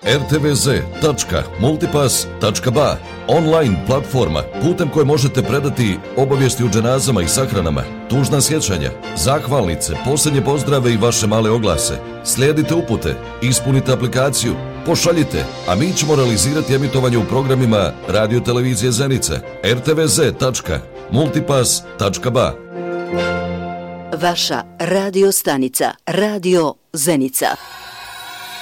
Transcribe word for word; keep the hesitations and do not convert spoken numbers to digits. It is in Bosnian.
er te ve ze tačka multipass tačka ba, online platforma putem koje možete predati obavijesti o dženazama i sahranama, tužna sjećanja, zahvalnice, posljednje pozdrave i vaše male oglase. Slijedite upute, ispunite aplikaciju, pošaljite, a mi ćemo realizirati emitovanje u programima Radio Televizije Zenica, er te ve ze tačka multipass tačka ba. Vaša radio stanica, Radio Zenica.